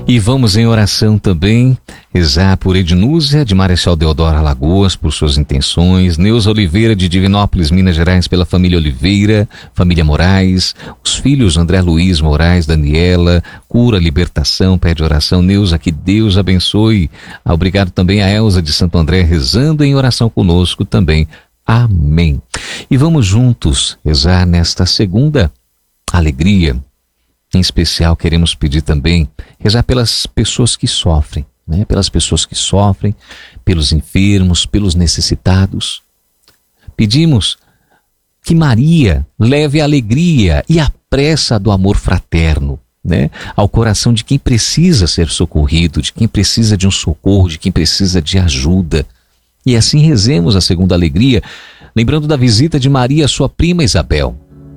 E vamos em oração também, rezar por Ednúzia de Marechal Deodoro Alagoas, por suas intenções, Neuza Oliveira de Divinópolis, Minas Gerais, pela família Oliveira, família Moraes, os filhos André Luiz Moraes, Daniela, cura, libertação, pede oração. Neuza, que Deus abençoe. Obrigado também a Elza de Santo André, rezando em oração conosco também. Amém. E vamos juntos rezar nesta segunda alegria. Em especial, queremos pedir também, rezar pelas pessoas que sofrem, né? Pelas pessoas que sofrem, pelos enfermos, pelos necessitados. Pedimos que Maria leve a alegria e a pressa do amor fraterno, né? Ao coração de quem precisa ser socorrido, de quem precisa de um socorro, de quem precisa de ajuda. E assim rezemos a segunda alegria, lembrando da visita de Maria à sua prima Isabel.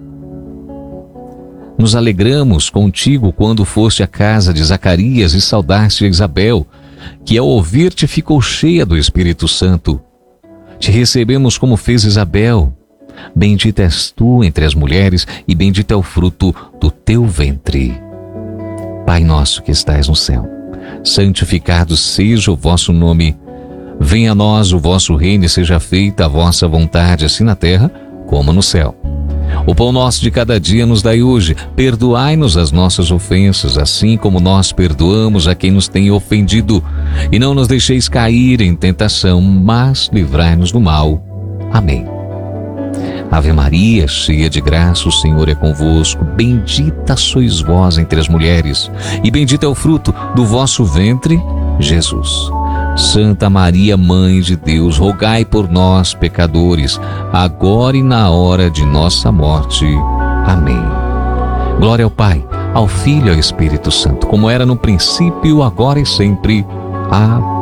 Nos alegramos contigo quando foste à casa de Zacarias e saudaste a Isabel, que ao ouvir-te ficou cheia do Espírito Santo. Te recebemos como fez Isabel. Bendita és tu entre as mulheres e bendito é o fruto do teu ventre. Pai nosso que estais no céu, santificado seja o vosso nome. Venha a nós o vosso reino e seja feita a vossa vontade, assim na terra como no céu. O pão nosso de cada dia nos dai hoje. Perdoai-nos as nossas ofensas, assim como nós perdoamos a quem nos tem ofendido. E não nos deixeis cair em tentação, mas livrai-nos do mal. Amém. Ave Maria, cheia de graça, o Senhor é convosco. Bendita sois vós entre as mulheres, e bendito é o fruto do vosso ventre, Jesus. Santa Maria, Mãe de Deus, rogai por nós, pecadores, agora e na hora de nossa morte. Amém. Glória ao Pai, ao Filho e ao Espírito Santo, como era no princípio, agora e sempre. Amém.